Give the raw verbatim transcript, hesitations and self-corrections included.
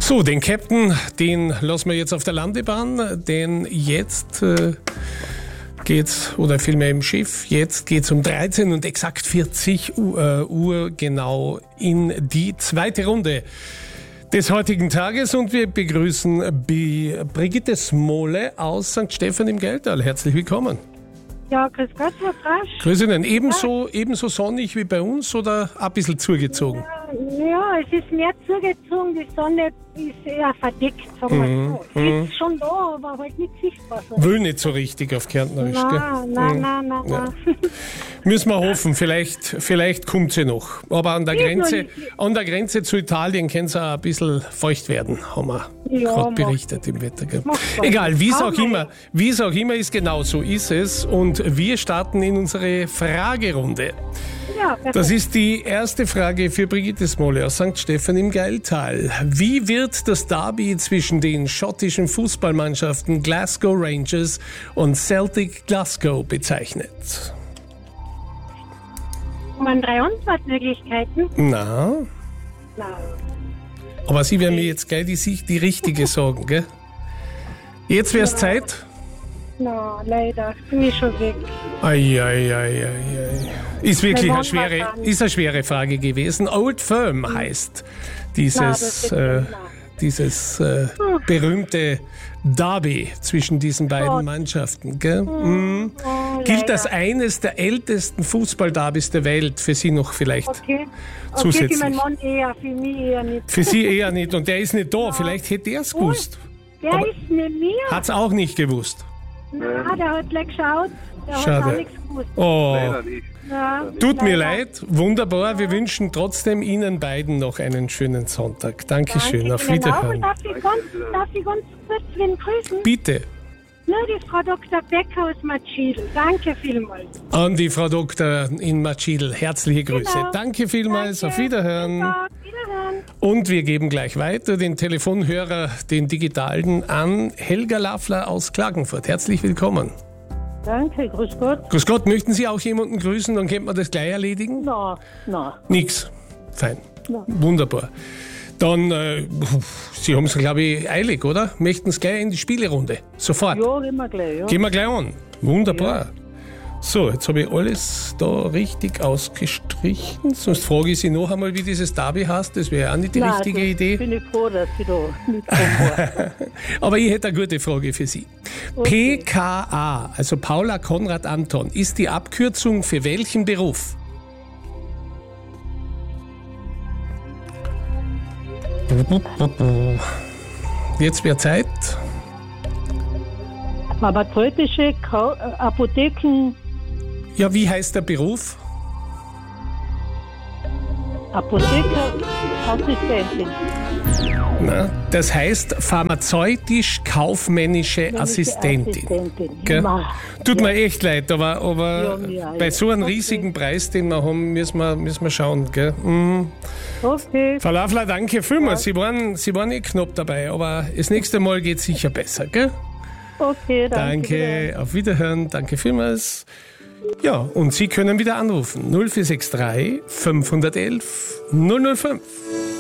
So, den Captain, den lassen wir jetzt auf der Landebahn, denn jetzt äh, geht's, oder vielmehr im Schiff, jetzt geht's um dreizehn und exakt vierzig Uhr genau in die zweite Runde des heutigen Tages und wir begrüßen B- Brigitte Smole aus Sankt Stephan im Geldtal. Herzlich willkommen. Ja, grüß Gott, Herr Frasch. Grüß Ihnen. Ebenso, ebenso sonnig wie bei uns oder ein bisschen zugezogen? Ja, ja, es ist mehr zugezogen, die Sonne ist eher verdeckt, sagen wir Mhm, so. Es ist schon da, aber halt nicht sichtbar. So. Will nicht so richtig auf Kärntnerisch, Nein, gell? nein, Mhm. nein, nein, Ja. nein. Müssen wir hoffen, vielleicht, vielleicht kommt sie noch. Aber an der Ist noch Grenze, nicht. an der Grenze zu Italien kann es auch ein bisschen feucht werden, haben wir Ja, gerade macht berichtet im Wetter. Gell? Macht Spaß. Egal, wie es Schauen auch wir. immer, wie es auch immer ist, genau so ist es. Und wir starten in unsere Fragerunde. Ja, perfekt. Das ist die erste Frage für Brigitte Smole aus Sankt Stephan im Geldtal. Wie wird das Derby zwischen den schottischen Fußballmannschaften Glasgow Rangers und Celtic Glasgow bezeichnet? Man drei Antwortmöglichkeiten. Na, Nein. aber Sie werden mir jetzt gleich die, sich- die richtige sagen, gell? Jetzt wäre es Zeit. Nein, leider, bin ich schon weg. Ei, ei, ei, ei, ei. Ist wirklich Wir eine waren schwere, wahrscheinlich- ist eine schwere Frage gewesen. Old Firm heißt dieses, Nein, das ist äh, nicht, nein. dieses äh, berühmte Derby zwischen diesen beiden Gott. Mannschaften. Gell? Mhm. Oh, Gilt als leider. eines der ältesten Fußballderbys der Welt. Für Sie noch vielleicht. Okay. Okay, Zusätzlich. für meinen Mann eher, für mich eher nicht. Für Sie eher nicht. Und der ist nicht da. Vielleicht hätte er es gewusst. Der aber- ist nicht mir. Hat es auch nicht gewusst. Nein, der hat gleich geschaut. Der hat Schade. auch nichts gewusst. Oh. Leider nicht. Ja, Tut mir leider. leid, wunderbar. Wir wünschen trotzdem Ihnen beiden noch einen schönen Sonntag. Dankeschön, Danke auf Ihnen auch. Und Wiederhören. darf ich ganz, darf ich ganz kurz wen grüßen? Bitte Nur die Frau Doktor Becker aus Matschidl. Danke vielmals. an die Frau Doktor in Matschidl. Herzliche Grüße. Genau. Danke vielmals, Danke. auf Wiederhören. Ja, Wiederhören. Und wir geben gleich weiter den Telefonhörer, den digitalen, an Helga Lafler aus Klagenfurt. Herzlich willkommen. Danke, grüß Gott. Grüß Gott, möchten Sie auch jemanden grüßen? Dann könnte man das gleich erledigen? Na, na, Nix. Fein. Ja. Wunderbar. Dann, äh, Sie haben es, glaube ich, eilig, oder? Möchten es gleich in die Spielerunde? Sofort. ja, gehen wir gleich, ja. Gehen wir gleich an. Wunderbar. So, jetzt habe ich alles da richtig ausgestrichen. Sonst frage ich Sie noch einmal, wie dieses Derby heißt. Das wäre auch nicht die Nein, richtige das Idee. bin ich froh, dass ich da mitkommen war. Aber ich hätte eine gute Frage für Sie. Okay. P K A, also Paula Konrad Anton, ist die Abkürzung für welchen Beruf? Jetzt wäre Zeit. Pharmazeutische Kau äh, Apotheken, Ja, wie heißt der Beruf? Apothekerassistentin. Na, das heißt pharmazeutisch-kaufmännische Assistentin. Assistentin. Gell? Ma, Tut mir echt leid, aber, aber Ja, mir bei auch. so einem Okay. riesigen Preis, den wir haben, müssen wir, müssen wir schauen. Gell? Mhm. Okay, Frau Lafler, danke vielmals. Sie waren, Sie waren eh knapp dabei, aber das nächste Mal geht es sicher besser. Gell? okay, danke. Danke, auf Wiederhören, danke vielmals. Ja, und Sie können wieder anrufen. null vier sechs drei fünf eins eins null null fünf.